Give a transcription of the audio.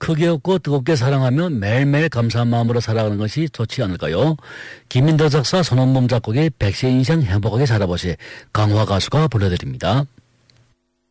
크게 웃고 뜨겁게 사랑하며 매일매일 감사한 마음으로 살아가는 것이 좋지 않을까요? 김민도 작사, 손원범 작곡의 백세 인생 행복하게 살아보시 강화 가수가 불러드립니다.